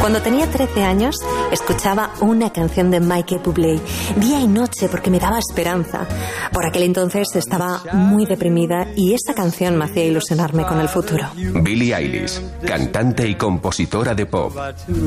Cuando tenía 13 años, escuchaba una canción de Michael Bublé día y noche porque me daba esperanza. Por aquel entonces estaba muy deprimida y esa canción me hacía ilusionarme con el futuro. Billie Eilish, cantante y compositora de pop.